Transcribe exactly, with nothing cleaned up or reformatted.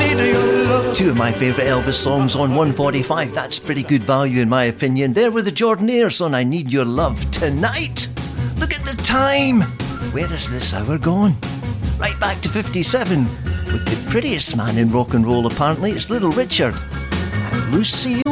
Two of my favourite Elvis songs on one forty-five. That's pretty good value in my opinion. There were the Jordanaires on I Need Your Love Tonight. Look at the time. Where is this hour gone? Right back to fifty-seven with the prettiest man in rock and roll apparently. It's Little Richard and Lucy.